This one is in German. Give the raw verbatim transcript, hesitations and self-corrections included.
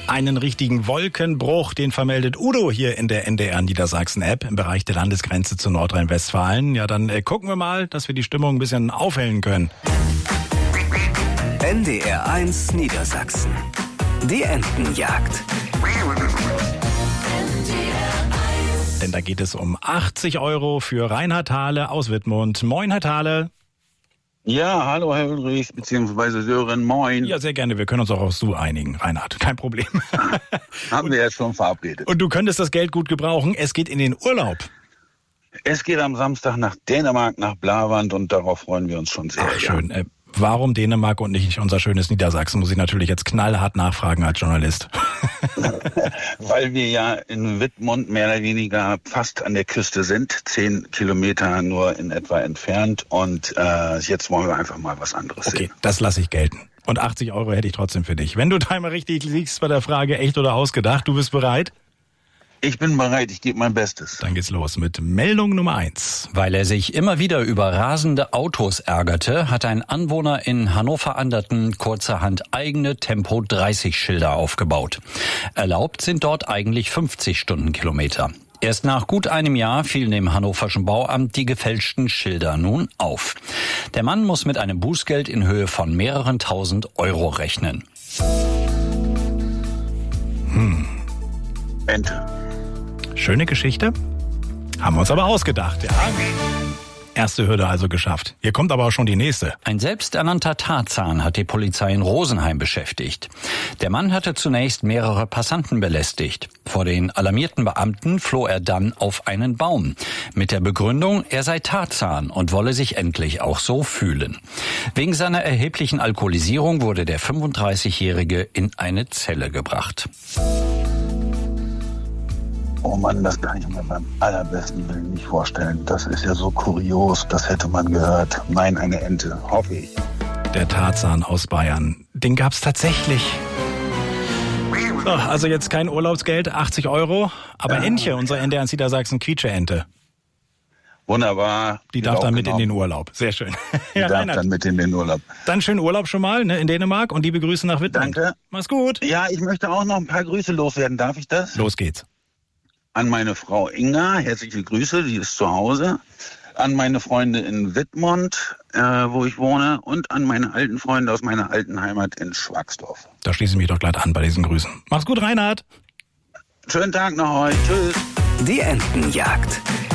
Einen richtigen Wolkenbruch, den vermeldet Udo hier in der N D R Niedersachsen-App im Bereich der Landesgrenze zu Nordrhein-Westfalen. Ja, dann äh, gucken wir mal, dass wir die Stimmung ein bisschen aufhellen können. N D R eins Niedersachsen. Die Entenjagd. Denn da geht es um achtzig Euro für Reinhard Thale aus Wittmund. Moin, Herr Thale. Ja, hallo Herr Ulrich, beziehungsweise Sören, moin. Ja, sehr gerne. Wir können uns auch aufs Du einigen, Reinhard. Kein Problem. Haben wir jetzt schon verabredet. Und du könntest das Geld gut gebrauchen. Es geht in den Urlaub. Es geht am Samstag nach Dänemark, nach Blavand und darauf freuen wir uns schon sehr. Ach, schön. Ja. Äh, warum Dänemark und nicht unser schönes Niedersachsen, muss ich natürlich jetzt knallhart nachfragen als Journalist. Weil wir ja in Wittmund mehr oder weniger fast an der Küste sind, zehn Kilometer nur in etwa entfernt und äh, jetzt wollen wir einfach mal was anderes okay, sehen. Das lasse ich gelten. Und achtzig Euro hätte ich trotzdem für dich. Wenn du da mal richtig liegst bei der Frage echt oder ausgedacht, du bist bereit? Ich bin bereit, ich gebe mein Bestes. Dann geht's los mit Meldung Nummer eins. Weil er sich immer wieder über rasende Autos ärgerte, hat ein Anwohner in Hannover-Anderten kurzerhand eigene Tempo dreißig Schilder aufgebaut. Erlaubt sind dort eigentlich fünfzig Stundenkilometer. Erst nach gut einem Jahr fielen dem hannoverschen Bauamt die gefälschten Schilder nun auf. Der Mann muss mit einem Bußgeld in Höhe von mehreren tausend Euro rechnen. Hm. Ente. Schöne Geschichte. Haben wir uns aber ausgedacht, ja. Erste Hürde also geschafft. Hier kommt aber auch schon die nächste. Ein selbsternannter Tarzan hat die Polizei in Rosenheim beschäftigt. Der Mann hatte zunächst mehrere Passanten belästigt. Vor den alarmierten Beamten floh er dann auf einen Baum. Mit der Begründung, er sei Tarzan und wolle sich endlich auch so fühlen. Wegen seiner erheblichen Alkoholisierung wurde der fünfunddreißigjährige in eine Zelle gebracht. Oh Mann, das kann ich mir beim allerbesten Willen nicht vorstellen. Das ist ja so kurios, das hätte man gehört. Nein, eine Ente, hoffe ich. Der Tarzan aus Bayern, den gab's tatsächlich. So, also jetzt kein Urlaubsgeld, achtzig Euro, aber ja. Entche, unser N D R Niedersachsen Quietsche-Ente. Wunderbar. Die darf dann mit in den Urlaub. Sehr schön. Die ja, darf Reinhard. dann mit in den Urlaub. Dann schönen Urlaub schon mal ne, in Dänemark und liebe Grüße nach Wittmund. Danke. Mach's gut. Ja, ich möchte auch noch ein paar Grüße loswerden. Darf ich das? Los geht's. An meine Frau Inga, herzliche Grüße, die ist zu Hause. An meine Freunde in Wittmund, äh, wo ich wohne. Und an meine alten Freunde aus meiner alten Heimat in Schwagsdorf. Da schließe ich mich doch gleich an bei diesen Grüßen. Mach's gut, Reinhard. Schönen Tag noch heute. Tschüss. Die Entenjagd.